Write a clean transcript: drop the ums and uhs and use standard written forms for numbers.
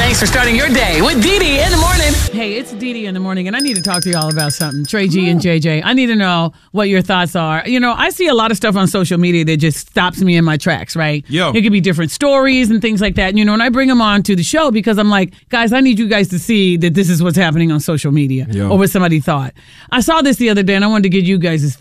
Thanks for starting your day with Dee in the morning. Hey, it's Dee in the morning, and I need to talk to y'all about something. Trey G and JJ, I need to know what your thoughts are. You know, I see a lot of stuff on social media that just stops me in my tracks, right? Yo. It could be different stories and things like that. And, you know, and I bring them on to the show because I'm like, guys, I need you guys to see that this is what's happening on social media or what somebody thought. I saw this the other day, and I wanted to get you guys'